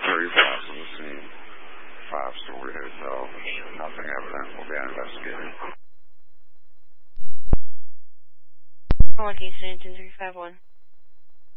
30 blocks of the scene. 5-story hotel. Nothing evident. Will be investigated. Location 10351.